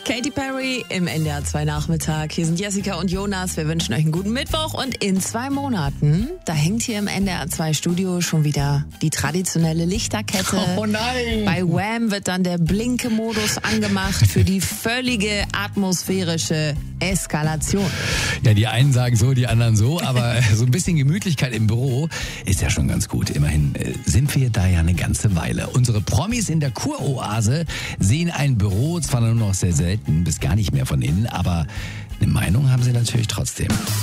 Katy Perry im NDR 2 Nachmittag. Hier sind Jessica und Jonas. Wir wünschen euch einen guten Mittwoch und in 2 Monaten, da hängt hier im NDR 2 Studio schon wieder die traditionelle Lichterkette. Oh nein! Bei Wham wird dann der Blinke-Modus angemacht für die völlige atmosphärische Eskalation. Ja, die einen sagen so, die anderen so, aber so ein bisschen Gemütlichkeit im Büro ist ja schon ganz gut. Immerhin sind wir da ja eine ganze Weile. Unsere Promis in der Kuroase sehen ein Büro zwar nur noch sehr selten bis gar nicht mehr von innen, aber eine Meinung haben sie natürlich trotzdem.